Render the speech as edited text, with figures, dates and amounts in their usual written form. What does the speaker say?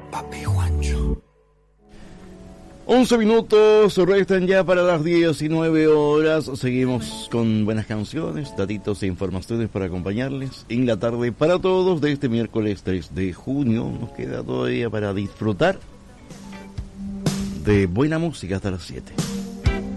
Papi Juancho. 11 minutos restan ya para las 19 horas. Seguimos con buenas canciones, datitos e informaciones para acompañarles en la tarde para todos de este miércoles 3 de junio. Nos queda todavía para disfrutar de buena música hasta las 7.